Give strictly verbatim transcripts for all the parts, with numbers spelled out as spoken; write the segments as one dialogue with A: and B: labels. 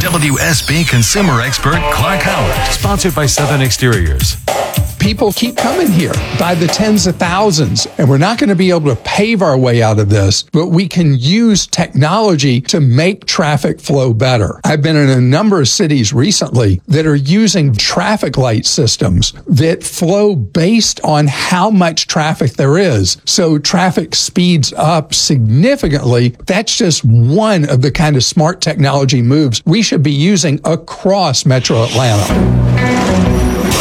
A: W S B consumer expert Clark Howard. Sponsored by Southern Exteriors.
B: People keep coming here by the tens of thousands, and we're not going to be able to pave our way out of this, but we can use technology to make traffic flow better. I've been in a number of cities recently that are using traffic light systems that flow based on how much traffic there is. So traffic speeds up significantly. That's just one of the kind of smart technology moves we should be using across Metro Atlanta.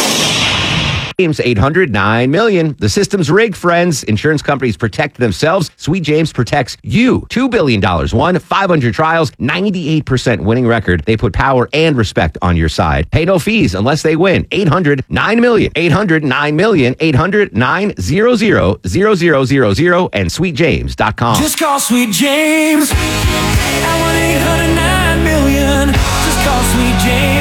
C: James, eight hundred nine million. The system's rigged, friends. Insurance companies protect themselves. Sweet James protects you. two billion dollars won, five hundred trials, ninety-eight percent winning record. They put power and respect on your side. Pay no fees unless they win. eight hundred nine million. eight hundred nine million. eight hundred nine hundred zero zero zero zero and sweet james dot com.
D: Just call Sweet James at one eight hundred nine million. Just call Sweet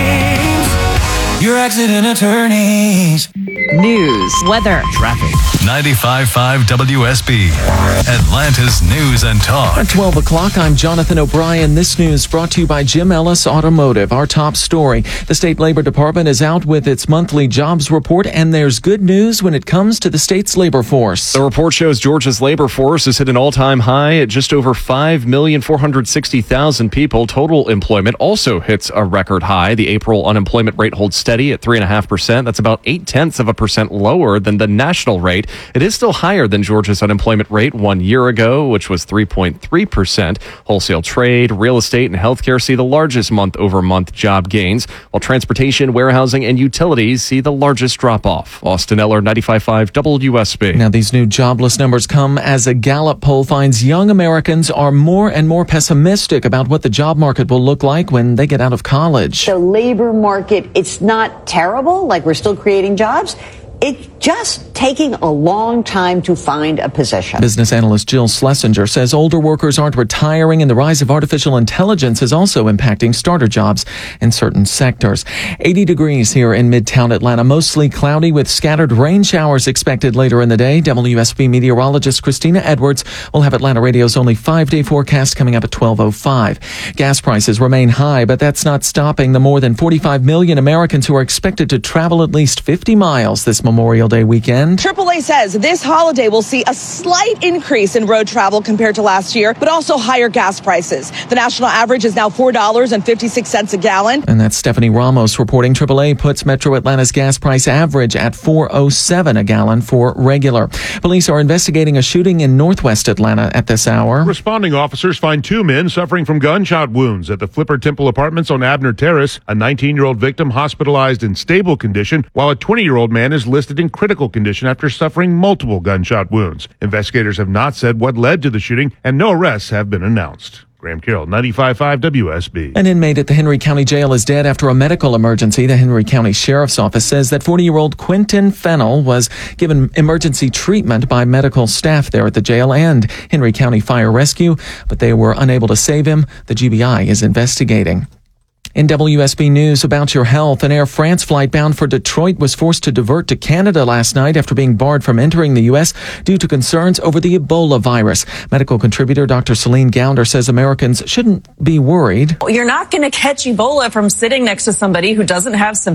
D: James, your accident attorneys.
E: News, weather,
A: Traffic. ninety-five point five W S B. Atlanta's News and Talk.
F: At twelve o'clock, I'm Jonathan O'Brien. This news brought to you by Jim Ellis Automotive. Our top story. The State Labor Department is out with its monthly jobs report, and there's good news when it comes to the state's labor force.
G: The report shows Georgia's labor force has hit an all-time high at just over five million four hundred sixty thousand people. Total employment also hits a record high. The April unemployment rate holds steady at three point five percent. That's about eight-tenths of a percent lower than the national rate. It is still higher than Georgia's unemployment rate one year ago, which was three point three percent. Wholesale trade, real estate, and healthcare see the largest month-over-month job gains, while transportation, warehousing, and utilities see the largest drop-off. Austin Eller, ninety-five point five W S B.
F: Now, these new jobless numbers come as a Gallup poll finds young Americans are more and more pessimistic about what the job market will look like when they get out of college.
H: The labor market, it's not terrible, like we're still creating jobs. It's just taking a long time to find a position.
F: Business analyst Jill Schlesinger says older workers aren't retiring, and the rise of artificial intelligence is also impacting starter jobs in certain sectors. eighty degrees here in Midtown Atlanta, mostly cloudy with scattered rain showers expected later in the day. W S B meteorologist Christina Edwards will have Atlanta Radio's only five-day forecast coming up at twelve oh five. Gas prices remain high, but that's not stopping the more than forty-five million Americans who are expected to travel at least fifty miles this Memorial Day weekend.
I: triple A says this holiday will see a slight increase in road travel compared to last year, but also higher gas prices. The national average is now four dollars and fifty-six cents a gallon.
F: And that's Stephanie Ramos reporting triple A puts Metro Atlanta's gas price average at four oh seven a gallon for regular. Police are investigating a shooting in northwest Atlanta at this hour.
J: Responding officers find two men suffering from gunshot wounds at the Flipper Temple Apartments on Abner Terrace. A nineteen-year-old victim hospitalized in stable condition, while a twenty-year-old man is listed in critical condition after suffering multiple gunshot wounds. Investigators have not said what led to the shooting, and no arrests have been announced. Graham Carroll, ninety-five point five W S B.
F: An inmate at the Henry County Jail is dead after a medical emergency. The Henry County Sheriff's Office says that forty-year-old Quentin Fennell was given emergency treatment by medical staff there at the jail and Henry County Fire Rescue, but they were unable to save him. The G B I is investigating. In W S B News about your health, an Air France flight bound for Detroit was forced to divert to Canada last night after being barred from entering the U S due to concerns over the Ebola virus. Medical contributor Doctor Celine Gounder says Americans shouldn't be worried.
K: You're not going to catch Ebola from sitting next to somebody who doesn't have symptoms.